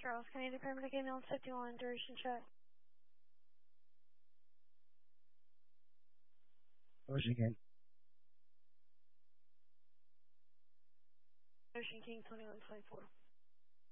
Charles Canadian Paramedic Ambulance 51, duration check. Ocean Ocean King 2124.